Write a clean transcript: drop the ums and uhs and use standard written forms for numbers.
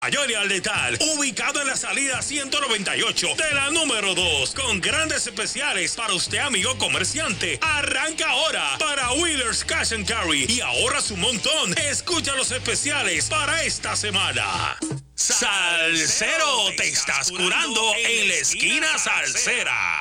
Mayor y al letal, ubicado en la salida 198 de la número 2, con grandes especiales para usted, amigo comerciante. Arranca ahora para Wheelers Cash and Carry y ahorra un montón. Escucha los especiales para esta semana. Salsero, te estás curando en la esquina salsera.